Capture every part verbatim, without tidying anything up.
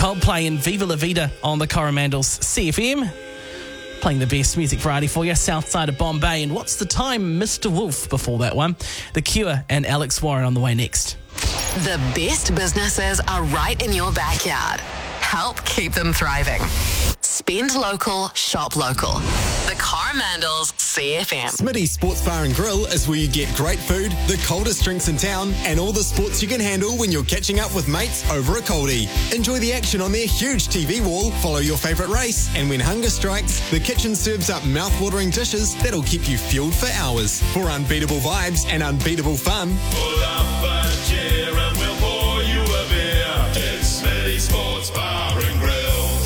Coldplay and Viva La Vida on the Coromandels C F M. Playing the best music variety for you, south side of Bombay. And what's the time, Mister Wolf, before that one? The Cure and Alex Warren on the way next. The best businesses are right in your backyard. Help keep them thriving. Spend local, shop local. The Coromandels C F M. Smitty's Sports Bar and Grill is where you get great food, the coldest drinks in town, and all the sports you can handle when you're catching up with mates over a coldie. Enjoy the action on their huge T V wall, follow your favourite race, and when hunger strikes, the kitchen serves up mouth-watering dishes that'll keep you fueled for hours. For unbeatable vibes and unbeatable fun, pull up a chair and we'll pour you a beer. It's Smitty's Sports Bar and Grill.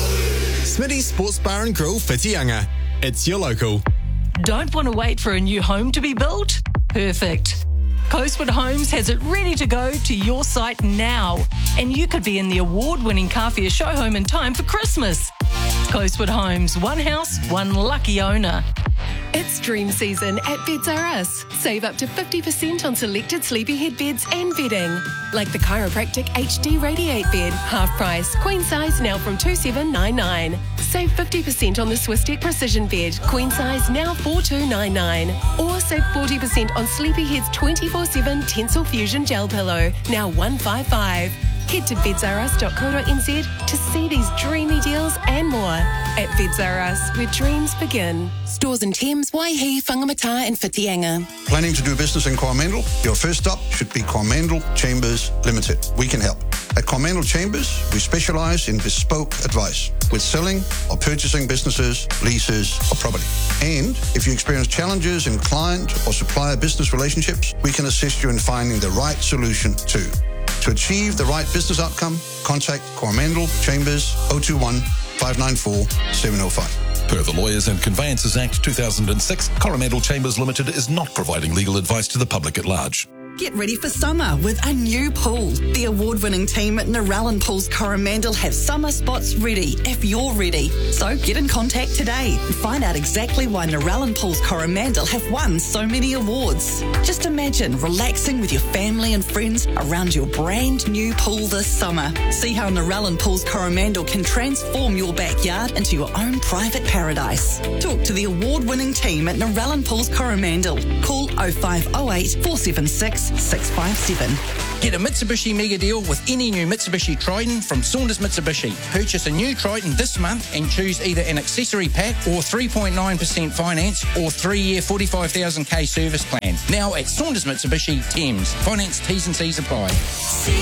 Smitty's Sports Bar and Grill, Whitianga. It's your local. Don't want to wait for a new home to be built? Perfect. Coastwood Homes has it ready to go to your site now, and you could be in the award-winning Kawhia show home in time for Christmas. Coastwood Homes, one house, one lucky owner. It's dream season at Beds R Us. Save up to fifty percent on selected sleepyhead beds and bedding. Like the Chiropractic H D Radiate bed, half price, queen size now from two thousand seven hundred ninety-nine dollars. Save fifty percent on the Swistek Precision bed, queen size now four thousand two hundred ninety-nine dollars. Or save forty percent on Sleepyhead's twenty-four seven Tensile Fusion Gel Pillow, now one hundred fifty-five dollars. Head to beds r us dot co dot n z to see these dreamy deals and more. At Beds R Us, where dreams begin. Stores in Thames, Waihi, Whangamata and Whitianga. Planning to do business in Coromandel? Your first stop should be Coromandel Chambers Limited. We can help. At Coromandel Chambers, we specialise in bespoke advice with selling or purchasing businesses, leases or property. And if you experience challenges in client or supplier business relationships, we can assist you in finding the right solution too. To achieve the right business outcome, contact Coromandel Chambers oh two one, five nine four, seven oh five. Per the Lawyers and Conveyancers Act two thousand six, Coromandel Chambers Limited is not providing legal advice to the public at large. Get ready for summer with a new pool. The award-winning team at Narellan Pools Coromandel have summer spots ready if you're ready. So get in contact today and find out exactly why Narellan Pools Coromandel have won so many awards. Just imagine relaxing with your family and friends around your brand new pool this summer. See how Narellan Pools Coromandel can transform your backyard into your own private paradise. Talk to the award-winning team at Narellan Pools Coromandel. Call oh five oh eight, four seven six, six five seven. Get a Mitsubishi mega deal with any new Mitsubishi Triton from Saunders Mitsubishi. Purchase a new Triton this month and choose either an accessory pack or three point nine percent finance or three-year forty-five thousand K service plan. Now at Saunders Mitsubishi Thames. Finance T's and C's apply.